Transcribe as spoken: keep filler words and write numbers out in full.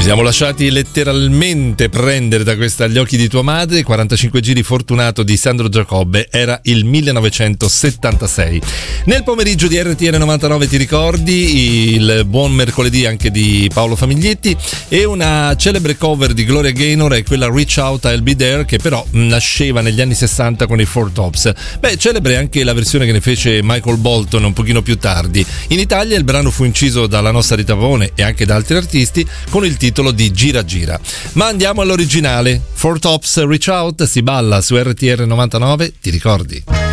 siamo lasciati letteralmente prendere da questa Gli occhi di tua madre. quarantacinque giri fortunato di Sandro Giacobbe, era il millenovecentosettantasei. Nel pomeriggio di R T L novantanove ti ricordi il buon mercoledì anche di Paolo Famiglietti, e una celebre cover di Gloria Gaynor è quella Reach Out I'll Be There, che però nasceva negli anni sessanta con i Four Tops. Beh, celebre anche la versione che ne fece Michael Bolton un pochino più tardi. In Italia il brano fu inciso dalla nostra Rita Pavone e anche da altri artisti con il titolo di Gira Gira. Ma andiamo all'originale. Four Tops, Reach Out, si balla su R T R novantanove, ti ricordi?